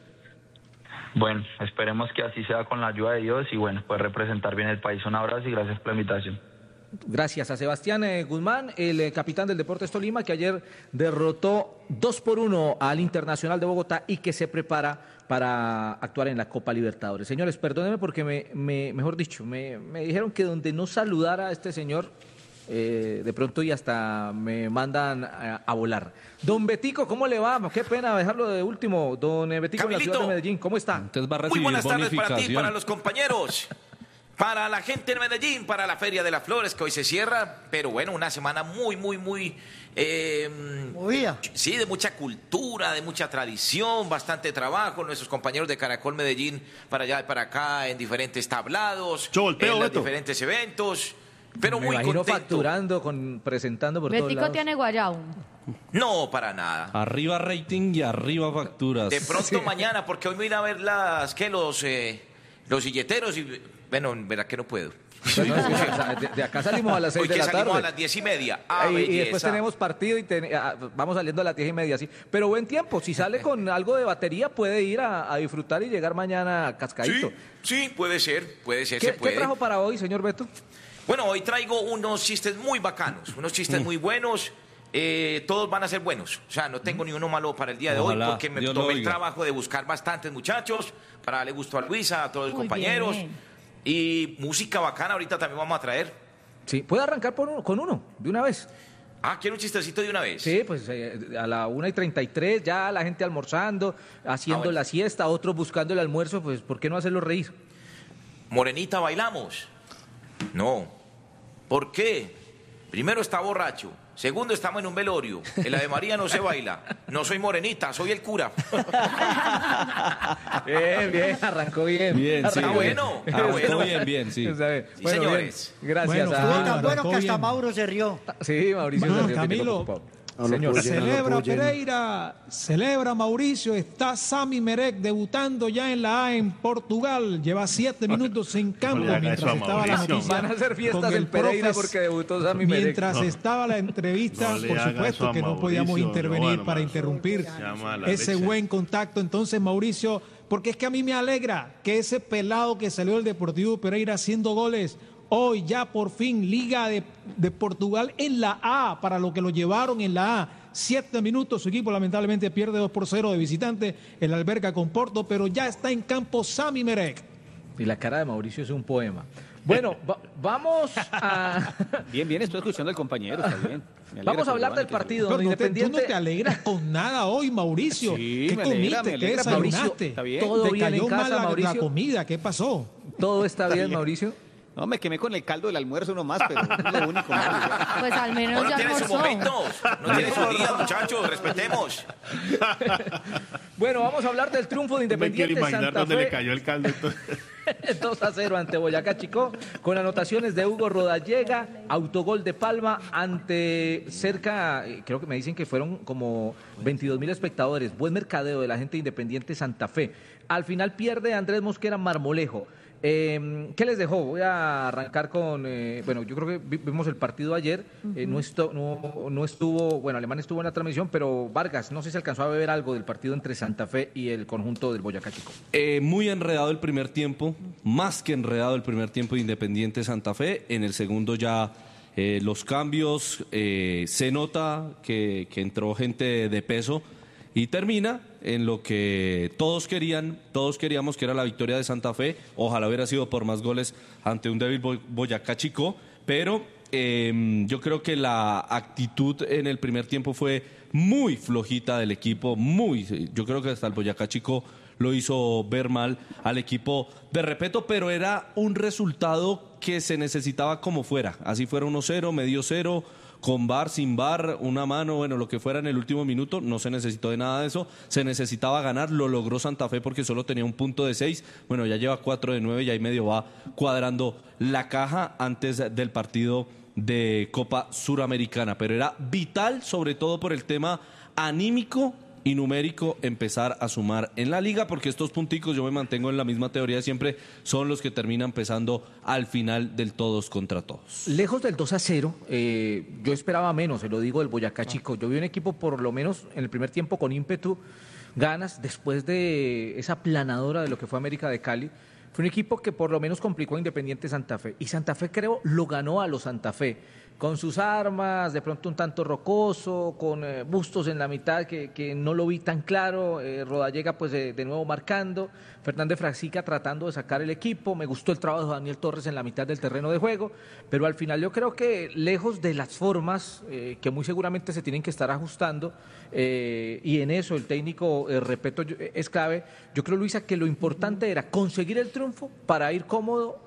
Bueno, esperemos que así sea con la ayuda de Dios y bueno, poder representar bien el país. Un abrazo y gracias por la invitación. Gracias a Sebastián eh, Guzmán, el eh, capitán del Deportes Tolima, que ayer derrotó dos por uno al Internacional de Bogotá y que se prepara para actuar en la Copa Libertadores. Señores, perdónenme porque, me, me mejor dicho, me, me dijeron que donde no saludara a este señor, eh, de pronto y hasta me mandan a, a volar. Don Betico, ¿cómo le va? Qué pena dejarlo de último. Don eh, Betico, Camilito, en la ciudad de Medellín, ¿cómo está? Entonces va a Muy recibir buenas tardes para ti, bonificación. para los compañeros, para la gente de Medellín, para la Feria de las Flores que hoy se cierra, pero bueno, una semana muy, muy, muy... Eh, Movida. Sí, de mucha cultura, de mucha tradición, bastante trabajo, nuestros compañeros de Caracol Medellín para allá y para acá en diferentes tablados, Chovolteo, en los Beto. diferentes eventos, pero me muy imagino contento. facturando, con, presentando por todos Betico lados. tiene guayao. No, para nada. Arriba rating y arriba facturas. De pronto mañana, porque hoy me voy a ir a ver las, ¿qué? Los, eh, los silleteros y, bueno, verá que no puedo. Bueno, es que, o sea, de, de acá salimos a las seis Hoy de que la salimos tarde. a las diez y media. Ah, y, y belleza. después tenemos partido y ten- ah, vamos saliendo a las diez y media, sí. Pero buen tiempo, si sale con algo de batería puede ir a, a disfrutar y llegar mañana cascadito. Sí, sí, puede ser, puede ser, ¿Qué, se qué puede. trajo para hoy, señor Beto? Bueno, hoy traigo unos chistes muy bacanos, unos chistes muy buenos. Eh, todos van a ser buenos. O sea, no tengo ni uno malo para el día de Ojalá, hoy porque me Dios lo tomé el oiga. trabajo de buscar bastantes muchachos para darle gusto a Luisa, a todos los Muy compañeros. bien. Y música bacana ahorita también vamos a traer. Sí, puede arrancar por uno, con uno, de una vez. Ah, quiero un chistecito de una vez. Sí, pues eh, a la una y treinta y tres ya la gente almorzando, haciendo Ah, bueno. la siesta, otros buscando el almuerzo, pues ¿por qué no hacerlo reír? Morenita, bailamos. No. ¿Por qué? Primero está borracho. Segundo, estamos en un velorio. El Ave María no se baila. No soy morenita, soy el cura. Bien, bien, arrancó bien. Bien, sí. Está bueno, está Arrancó bueno. bien, bien, sí. Está bien. Sí, Bueno, señores. bien. Gracias Bueno, a... Estuvo Camilo, tan bueno arrancó que hasta bien. Mauro se rió. Sí, Mauricio. Bueno, se rió, que Camilo. tengo ocupado. No lo Señor. puedo llenar, no lo Celebra puedo llenar. Pereira, celebra Mauricio, está Sami Merek debutando ya en la A en Portugal, lleva siete minutos en campo le haga mientras eso a estaba la Mauricio. noticia. Van a hacer fiestas con el en Pereira profes. porque debutó Sami Merek. Mientras estaba la entrevista, No le por haga supuesto eso a que no Mauricio, podíamos no, intervenir hermano. para interrumpir Llama a la ese leche. buen contacto. Entonces, Mauricio, porque es que a mí me alegra que ese pelado que salió del Deportivo Pereira haciendo goles, hoy ya por fin Liga de, de Portugal en la A, para lo que lo llevaron en la A. Siete minutos, su equipo lamentablemente pierde dos por cero de visitante, el Alberca con Porto, pero ya está en campo Sami Merek. Y la cara de Mauricio es un poema. Bueno, va- vamos a... Bien, bien, estoy escuchando al compañero, está bien. Me alegra Vamos a que hablar lo del van, que partido. Pero Donde no te- tú no Independiente... te alegras con nada hoy, Mauricio. Sí, ¿Qué me alegra, comiste? me ¿Qué alegra, desayunaste? Está bien. Todo ¿Te bien en cayó casa, mal la, la Mauricio? comida? ¿Qué pasó? ¿Todo está bien, Mauricio? No, me quemé con el caldo del almuerzo nomás, pero es lo único malo. ya. Pues al menos No, no ya tiene sus almorzó. momentos, no tiene sus días, muchachos, respetemos. Bueno, vamos a hablar del triunfo de No me quiero Independiente imaginar Santa dónde le Fe. cayó el caldo. entonces. dos a cero ante Boyacá Chicó, con anotaciones de Hugo Rodallega, autogol de Palma ante cerca, eh, creo que me dicen que fueron como veintidós mil espectadores. Buen mercadeo de la gente de Independiente Santa Fe. Al final pierde Andrés Mosquera Marmolejo. Eh, ¿Qué les dejó? Voy a arrancar con, eh, bueno, yo creo que vi- vimos el partido ayer, eh, no, esto, no, no estuvo, bueno, Alemán estuvo en la transmisión, pero Vargas, no sé si alcanzó a ver algo del partido entre Santa Fe y el conjunto del Boyacá Chicó. Eh, muy enredado el primer tiempo, más que enredado el primer tiempo de Independiente Santa Fe. En el segundo ya eh, los cambios, eh, se nota que, que entró gente de peso y termina en lo que todos querían, todos queríamos que era la victoria de Santa Fe. Ojalá hubiera sido por más goles ante un débil Boy- Boyacá Chicó, pero eh, yo creo que la actitud en el primer tiempo fue muy flojita del equipo, muy, yo creo que hasta el Boyacá Chicó lo hizo ver mal al equipo de Repeto, pero era un resultado que se necesitaba como fuera, así fuera uno cero, medio cero con V A R, sin V A R, una mano, bueno, lo que fuera en el último minuto, no se necesitó de nada de eso, se necesitaba ganar, lo logró Santa Fe porque solo tenía un punto de seis, bueno, ya lleva cuatro de nueve y ahí medio va cuadrando la caja antes del partido de Copa Suramericana, pero era vital, sobre todo por el tema anímico y numérico, empezar a sumar en la liga, porque estos punticos, yo me mantengo en la misma teoría siempre, son los que terminan pesando al final del todos contra todos. Lejos del dos a cero, eh, yo esperaba menos, se lo digo del Boyacá Chico. Yo vi un equipo por lo menos en el primer tiempo con ímpetu, ganas, después de esa planadora de lo que fue América de Cali. Fue un equipo que por lo menos complicó a Independiente Santa Fe. Y Santa Fe, creo, lo ganó a los Santa Fe. Con sus armas, de pronto un tanto rocoso, con eh, Bustos en la mitad que, que no lo vi tan claro. Eh, Rodallega, pues de, de nuevo marcando. Fernández Frasica tratando de sacar el equipo. Me gustó el trabajo de Daniel Torres en la mitad del terreno de juego. Pero al final yo creo que lejos de las formas, eh, que muy seguramente se tienen que estar ajustando, eh, y en eso el técnico, eh, repito, es clave. Yo creo, Luisa, que lo importante era conseguir el triunfo para ir cómodo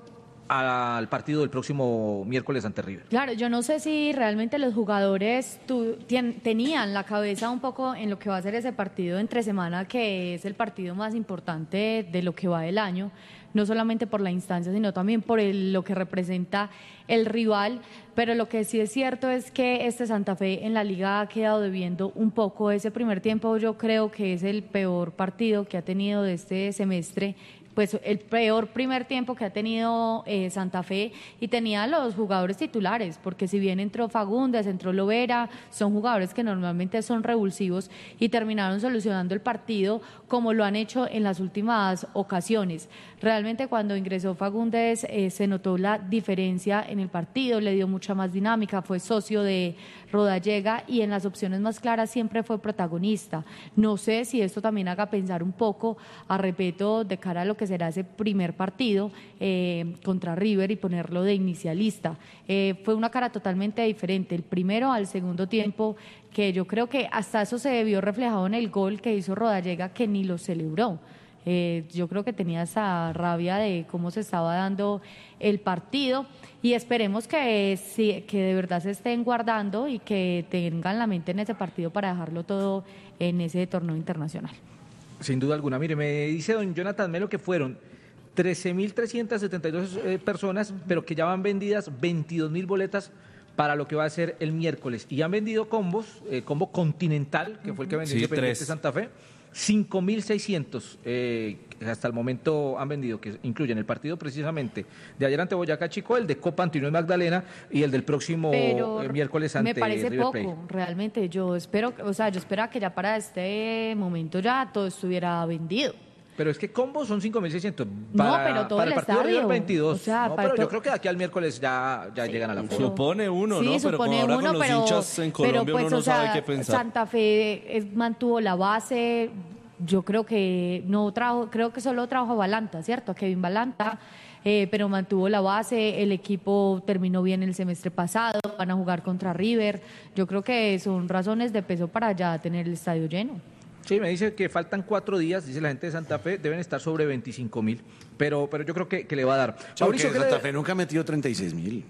al partido del próximo miércoles ante River. Claro, yo no sé si realmente los jugadores tu, tien, tenían la cabeza un poco en lo que va a ser ese partido entre semana, que es el partido más importante de lo que va del año, no solamente por la instancia, sino también por el, lo que representa el rival, pero lo que sí es cierto es que este Santa Fe en la liga ha quedado debiendo un poco. Ese primer tiempo yo creo que es el peor partido que ha tenido de este semestre, pues el peor primer tiempo que ha tenido eh, Santa Fe, y tenía los jugadores titulares, porque si bien entró Fagundes, entró Lovera, son jugadores que normalmente son revulsivos y terminaron solucionando el partido como lo han hecho en las últimas ocasiones. Realmente cuando ingresó Fagundes eh, se notó la diferencia en el partido, le dio mucha más dinámica, fue socio de Rodallega y en las opciones más claras siempre fue protagonista. No sé si esto también haga pensar un poco a Repeto de cara a lo que será ese primer partido eh, contra River y ponerlo de inicialista. Eh, fue una cara totalmente diferente, el primero al segundo tiempo, que yo creo que hasta eso se vio reflejado en el gol que hizo Rodallega, que ni lo celebró. Eh, yo creo que tenía esa rabia de cómo se estaba dando el partido, y esperemos que, sí, que de verdad se estén guardando y que tengan la mente en ese partido para dejarlo todo en ese torneo internacional. Sin duda alguna. Mire, me dice don Jonathan Melo que fueron trece mil trescientas setenta y dos eh, personas, pero que ya van vendidas veintidós mil boletas para lo que va a ser el miércoles. Y han vendido combos, eh, combo Continental, que fue el que vendió sí, Independiente tres. Santa Fe, cinco mil seiscientos eh, hasta el momento han vendido, que incluyen el partido precisamente de ayer ante Boyacá Chico, el de Copa Antonio Magdalena y el del próximo Pero eh, miércoles ante me parece River poco, Plate. realmente. Yo espero, o sea, yo esperaba que ya para este momento ya todo estuviera vendido. Pero es que combos son cinco mil seiscientos. No, Para, pero todo para el el partido estadio. River veintidós. O sea, no, para pero yo to- creo que de aquí al miércoles ya, ya Sí, llegan a la pero- forma. Supone uno, Sí, ¿no? Pero como supone ahora uno, con los pero, hinchas en pero Colombia pues, uno no o sea, sabe qué pensar. Santa Fe es- mantuvo la base. Yo creo que no trajo, creo que solo trajo a Balanta, ¿cierto? A Kevin Balanta, eh, pero mantuvo la base. El equipo terminó bien el semestre pasado, van a jugar contra River. Yo creo que son razones de peso para ya tener el estadio lleno. Sí, me dice que faltan cuatro días, dice la gente de Santa Fe, deben estar sobre veinticinco mil, pero, pero yo creo que, que le va a dar. Porque Mauricio, ¿qué le- Santa Fe nunca ha metido treinta y seis mil.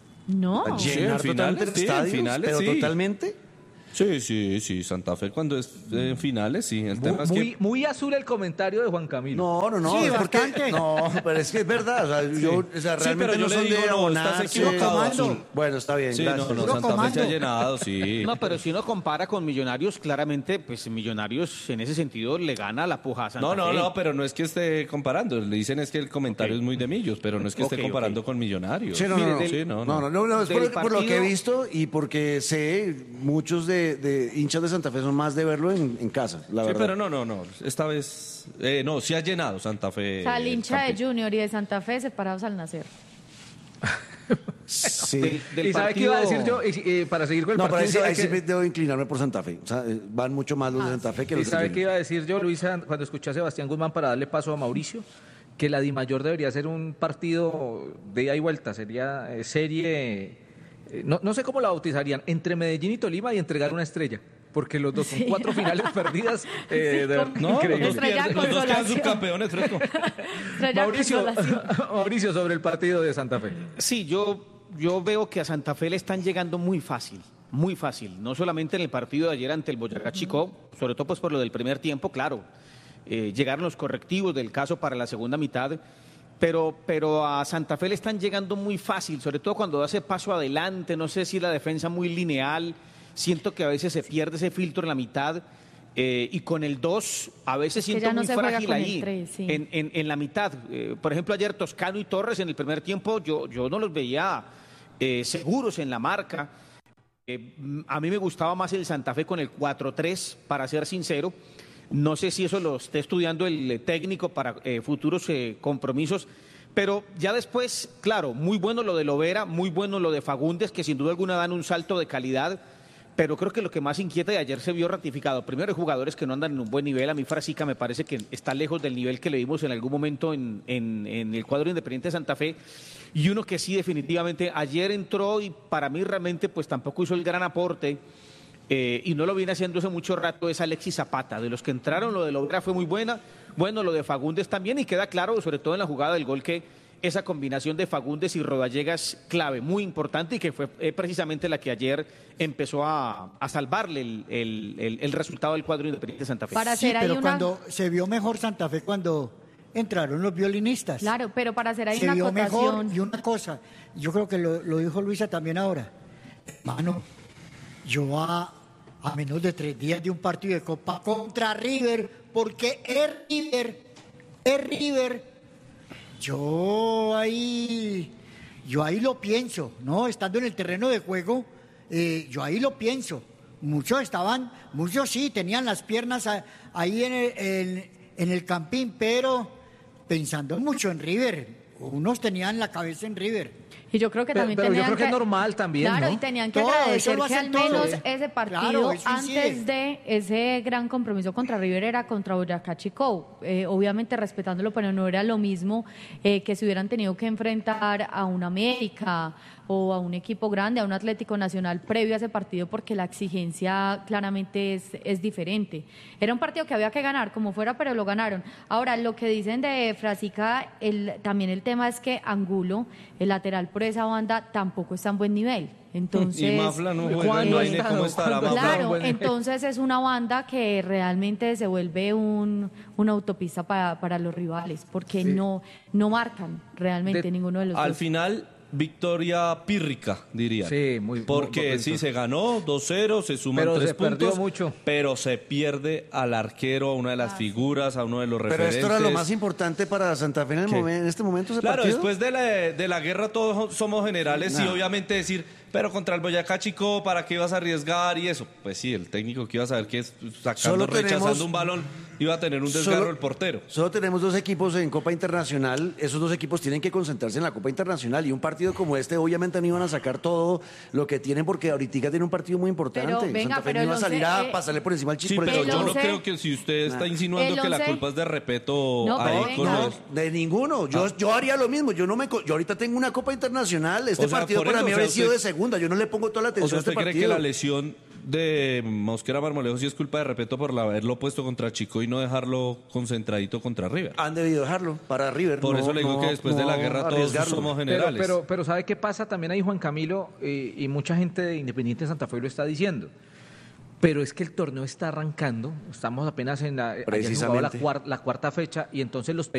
No. Sí, Llenar en finales, totalmente sí, en estadios, finales, pero sí. totalmente. Sí, sí, sí, Santa Fe cuando es en finales, sí. El tema Muy, es que... muy, muy azul el comentario de Juan Camilo. No, no, no. Sí, es porque- bastante. no, pero es que es verdad. O sea, yo, o sea, Sí, realmente pero yo no le son digo, de no, abonar. estás equivocado, sí. Azul. Bueno, está bien, Sí, gracias. no, no, Puro Santa Fe se comando. ha llenado, sí. No, pero si uno compara con Millonarios, claramente, pues Millonarios en ese sentido le gana la puja a Santa No, no, Fe. no, pero no es que esté comparando. Le dicen es que el comentario Ok. es muy de Millos, pero no es que esté Ok, comparando ok. con Millonarios. Sí, no, Mire, no, no. del- Sí, no, No, no. no, no, no, es Del por, por lo que he partido- visto y porque sé, muchos de, de hinchas de Santa Fe son más de verlo en, en casa, la Sí, verdad. pero no, no, no. Esta vez, eh, no, sí ha llenado Santa Fe. O sea, el hincha de campeón. Junior y de Santa Fe separados al nacer. Sí. Del, del ¿Y sabe qué partido- iba a decir yo? Y, eh, para seguir con el No, pero partido. ahí, sí- ¿sabe ahí sí qué- me debo inclinarme por Santa Fe. O sea, eh, van mucho más los de Santa Fe que ¿Y los de sabe qué Junior. iba a decir yo, Luisa, cuando escuché a Sebastián Guzmán para darle paso a Mauricio? Que la Dimayor debería ser un partido de ida y vuelta, sería eh, serie, eh, no, no sé cómo la bautizarían, entre Medellín y Tolima y entregar una estrella, porque los dos son Sí. cuatro finales perdidas. eh, Sí, de- con- No, los increíble. dos, Estrella pierden, los dos quedan consolación. subcampeones, fresco. Estrella Mauricio, Consolación. Mauricio, sobre el partido de Santa Fe. Sí, yo, yo veo que a Santa Fe le están llegando muy fácil. muy fácil, no solamente en el partido de ayer ante el Boyacá Chicó, sobre todo pues por lo del primer tiempo, claro, eh, llegaron los correctivos del caso para la segunda mitad, pero, pero a Santa Fe le están llegando muy fácil, sobre todo cuando hace paso adelante, no sé si la defensa muy lineal, siento que a veces se pierde ese filtro en la mitad, eh, y con el dos a veces Es que siento ya no muy se juega frágil con el ahí, tres, sí. en, en, en la mitad. Eh, por ejemplo, ayer Toscano y Torres en el primer tiempo, yo, yo no los veía eh, seguros en la marca. Eh, a mí me gustaba más el Santa Fe con el cuatro tres, para ser sincero. No sé si eso lo esté estudiando el técnico para eh, futuros eh, compromisos, pero ya después, claro, muy bueno lo de Lovera, muy bueno lo de Fagundes, que sin duda alguna dan un salto de calidad, pero creo que lo que más inquieta, y ayer se vio ratificado, primero hay jugadores que no andan en un buen nivel. A mí Frasica me parece que está lejos del nivel que le vimos en algún momento en, en, en el cuadro Independiente de Santa Fe, y uno que sí definitivamente ayer entró y para mí realmente pues tampoco hizo el gran aporte, eh, y no lo viene haciendo hace mucho rato, es Alexis Zapata. De los que entraron, lo de Lovera fue muy buena, bueno, lo de Fagundes también, y queda claro, sobre todo en la jugada del gol, que esa combinación de Fagundes y Rodallega es clave, muy importante, y que fue eh, precisamente la que ayer empezó a, a salvarle el, el, el, el resultado del cuadro Independiente de Santa Fe. Para Sí, hacer ahí pero una- cuando se vio mejor Santa Fe cuando entraron los violinistas. Claro, pero para hacer ahí se una vio acotación. mejor. Y una cosa, yo creo que lo, lo dijo Luisa también ahora. Mano, yo a, a menos de tres días de un partido de Copa contra River, porque es River, es River. Yo ahí, yo ahí lo pienso, ¿no? Estando en el terreno de juego, eh, yo ahí lo pienso. Muchos estaban, muchos sí, tenían las piernas a- ahí en el, en- en el campín, pero pensando mucho en River. Unos tenían la cabeza en River. Y yo creo que Pero- también pero yo tenían creo que es normal también, Claro, ¿no? y tenían que Todo, agradecer eso lo que hacen al menos todos. ese partido, Claro, eso incide. antes de ese gran compromiso contra River, era contra Boyacá Chicó. Eh, obviamente respetándolo, pero no era lo mismo eh, que si hubieran tenido que enfrentar a un América o a un equipo grande, a un Atlético Nacional previo a ese partido, porque la exigencia claramente es, es diferente. Era un partido que había que ganar, como fuera, pero lo ganaron. Ahora, lo que dicen de Frasica, el, también el tema es que Angulo, el lateral por esa banda, tampoco está en buen nivel. Entonces, Y Mafla no juega, ¿cuándo no ha hay ni estado? cómo estará ¿Cuándo ha Mafla. estado? Claro, entonces es una banda que realmente se vuelve un, una autopista para, para los rivales, porque no, no marcan realmente De- ninguno de los Al dos. final, victoria pírrica, diría. Sí, muy- Porque muy- sí, se ganó dos cero, se suman Pero tres se perdió puntos, mucho. pero se pierde al arquero, a una de las figuras, a uno de los Pero referentes. esto era lo más importante para Santa Fe en, el ¿Qué? momen- en este momento. Ese Claro, partido. después de la, de la guerra todos somos generales y Nah. obviamente decir, pero contra el Boyacá Chico, ¿para qué ibas a arriesgar y eso? Pues sí, el técnico que iba a saber que es sacando, Solo rechazando tenemos- un balón, iba a tener un desgarro Solo- el portero. Solo tenemos dos equipos en Copa Internacional. Esos dos equipos tienen que concentrarse en la Copa Internacional. Y un partido como este, obviamente, no iban a sacar todo lo que tienen, porque ahorita tiene un partido muy importante. Pero, venga, Santa Fe pero no iba a el salir once, a eh, pasarle por encima al Sí, Chico. pero el yo no once- creo que si usted está insinuando El que la once- culpa es de Repeto No, ahí pero con venga. los- De ninguno. Yo, yo haría lo mismo. Yo no me, co- yo ahorita tengo una Copa Internacional. Este O sea, partido por para eso, mí o sea, habría sido usted- de segunda. Yo no le pongo toda la O atención sea, a este ¿usted cree partido. que la lesión de Mosquera Marmolejo sí es culpa de Repeto por haberlo puesto contra Chico y no dejarlo concentradito contra River? Han debido dejarlo para River. Por no- eso le digo no- que después de la no guerra todos arriesgarlo. somos Pero, generales. pero, pero ¿sabe qué pasa? También ahí Juan Camilo eh, y mucha gente de Independiente de Santa Fe lo está diciendo. Pero es que el torneo está arrancando, estamos apenas en la, ayer se jugaba la, Precisamente. cuar- la cuarta fecha y entonces los